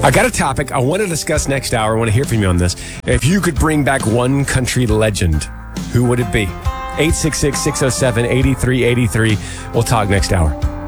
I got a topic I want to discuss next hour. I want to hear from you on this. If you could bring back one country legend, who would it be? 866-607-8383. We'll talk next hour.